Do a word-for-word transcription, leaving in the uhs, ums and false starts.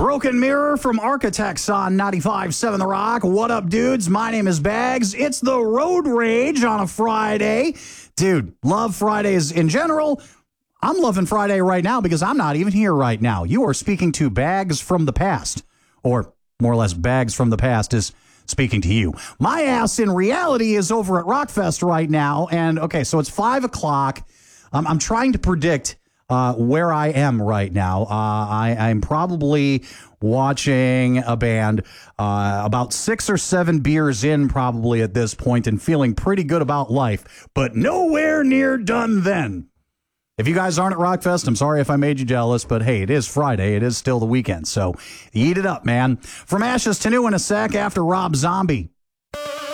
Broken Mirror from Architects on ninety-five point seven The Rock. What up, dudes? My name is Bags. It's the Road Rage on a Friday. Dude, love Fridays in general. I'm loving Friday right now because I'm not even here right now. You are speaking to Bags from the past, or more or less Bags from the past is speaking to you. My ass in reality is over at Rockfest right now. And okay, so it's five o'clock. Um, I'm trying to predict uh, where I am right now. Uh, I, I'm probably watching a band uh, about six or seven beers in probably at this point and feeling pretty good about life, but nowhere near done then. If you guys aren't at Rockfest, I'm sorry if I made you jealous, but hey, it is Friday. It is still the weekend, so eat it up, man. From ashes to new in a sec after Rob Zombie.